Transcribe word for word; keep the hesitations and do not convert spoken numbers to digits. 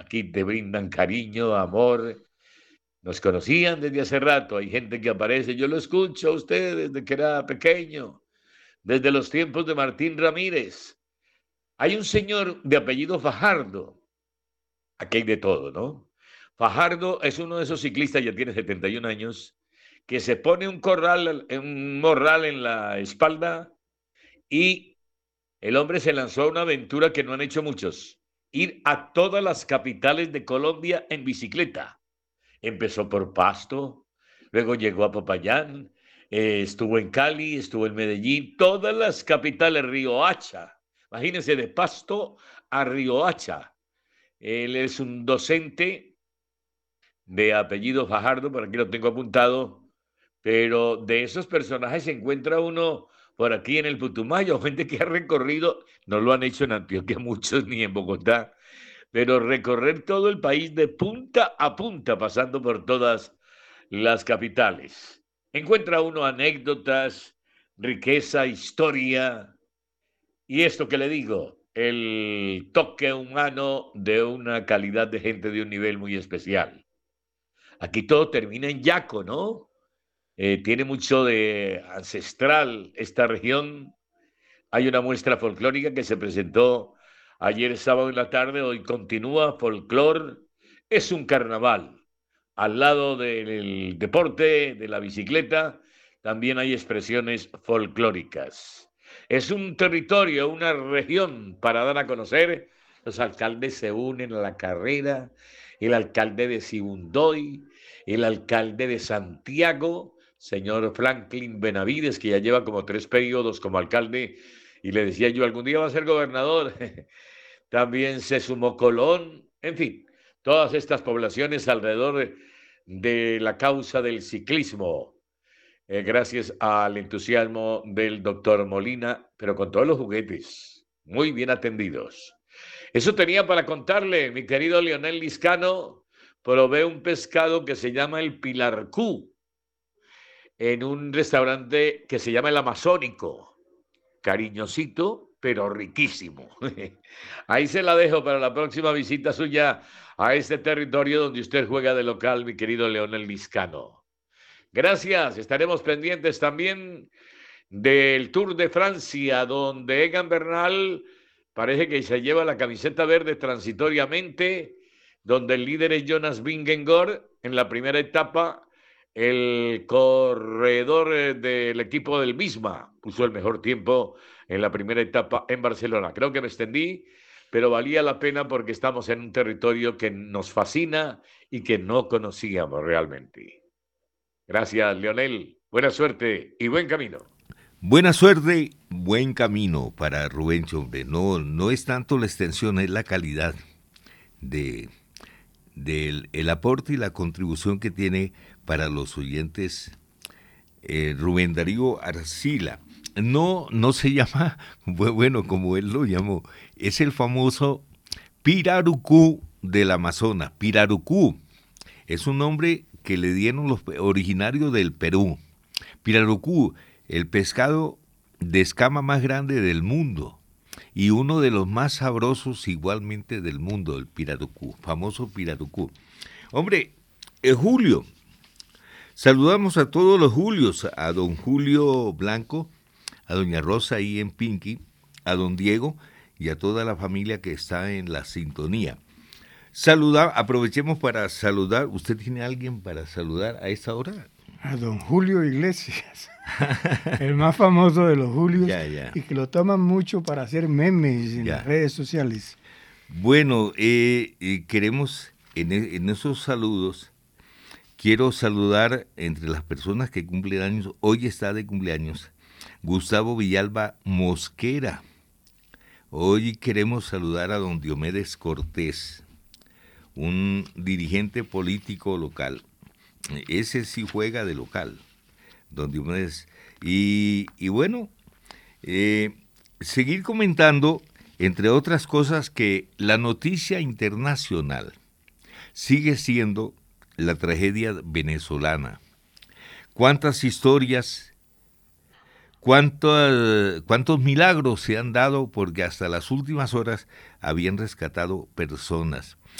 aquí te brindan cariño, amor. Nos conocían desde hace rato, hay gente que aparece, yo lo escucho a usted desde que era pequeño, desde los tiempos de Martín Ramírez. Hay un señor de apellido Fajardo, aquí hay de todo, ¿no? Fajardo es uno de esos ciclistas, ya tiene setenta y un años, que se pone un corral, un morral en la espalda y el hombre se lanzó a una aventura que no han hecho muchos, ir a todas las capitales de Colombia en bicicleta. Empezó por Pasto, luego llegó a Popayán, eh, estuvo en Cali, estuvo en Medellín, todas las capitales, Riohacha. Imagínense, de Pasto a Riohacha. Él es un docente de apellido Fajardo, por aquí lo tengo apuntado, pero de esos personajes se encuentra uno por aquí en el Putumayo, gente que ha recorrido, no lo han hecho en Antioquia muchos ni en Bogotá, pero recorrer todo el país de punta a punta, pasando por todas las capitales. Encuentra uno anécdotas, riqueza, historia, y esto que le digo, el toque humano de una calidad de gente de un nivel muy especial. Aquí todo termina en Yaco, ¿no? Eh, tiene mucho de ancestral esta región. Hay una muestra folclórica que se presentó ayer sábado en la tarde, hoy continúa folclor. Es un carnaval. Al lado del deporte, de la bicicleta, también hay expresiones folclóricas. Es un territorio, una región para dar a conocer. Los alcaldes se unen a la carrera. El alcalde de Sibundoy, el alcalde de Santiago, señor Franklin Benavides, que ya lleva como tres periodos como alcalde, y le decía yo, algún día va a ser gobernador. También se sumó Colón, en fin, todas estas poblaciones alrededor de, de la causa del ciclismo, eh, gracias al entusiasmo del doctor Molina, pero con todos los juguetes, muy bien atendidos. Eso tenía para contarle, mi querido Leonel Liscano. Probé un pescado que se llama el pilarcú en un restaurante que se llama el Amazónico. Cariñosito, pero riquísimo. Ahí se la dejo para la próxima visita suya a este territorio donde usted juega de local, mi querido Leonel Liscano. Gracias, estaremos pendientes también del Tour de Francia, donde Egan Bernal parece que se lleva la camiseta verde transitoriamente, donde el líder es Jonas Vingegaard en la primera etapa. El corredor eh, del equipo del Misma puso el mejor tiempo en la primera etapa en Barcelona. Creo que me extendí, pero valía la pena porque estamos en un territorio que nos fascina y que no conocíamos realmente. Gracias, Leonel. Buena suerte y buen camino. Buena suerte, buen camino para Rubencho, hombre. No, no es tanto la extensión, es la calidad de del el aporte y la contribución que tiene para los oyentes eh, Rubén Darío Arcila. No, no se llama, bueno, como él lo llamó, es el famoso Pirarucú del Amazonas. Pirarucú es un nombre que le dieron los originarios del Perú. Pirarucú, el pescado de escama más grande del mundo y uno de los más sabrosos igualmente del mundo, el pirarucú, famoso pirarucú. Hombre, eh, Julio, saludamos a todos los Julios, a don Julio Blanco, a doña Rosa ahí en Pinky, a don Diego y a toda la familia que está en la sintonía. Saludar, aprovechemos para saludar, ¿usted tiene alguien para saludar a esta hora? A don Julio Iglesias, el más famoso de los Julios, ya, ya. y que lo toman mucho para hacer memes en ya. las redes sociales. Bueno, eh, eh, queremos en, en esos saludos, quiero saludar entre las personas que cumplen años, hoy está de cumpleaños, Gustavo Villalba Mosquera. Hoy queremos saludar a don Diomedes Cortés, un dirigente político local. Ese sí juega de local, don Diomedes. Y, y bueno, eh, seguir comentando, entre otras cosas, que la noticia internacional sigue siendo la tragedia venezolana. ¿Cuántas historias, cuántos, cuántos milagros se han dado porque hasta las últimas horas habían rescatado personas?